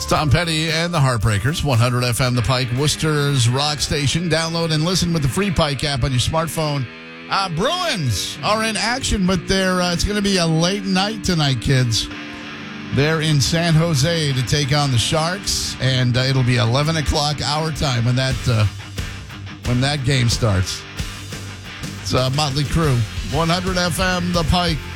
It's Tom Petty and the Heartbreakers, 100 FM The Pike, Worcester's rock station. Download and listen with the free Pike app on your smartphone. Bruins are in action, but it's going to be a late night tonight, kids. They're in San Jose to take on the Sharks, and it'll be 11 o'clock our time when that game starts. It's Motley Crue, 100 FM The Pike.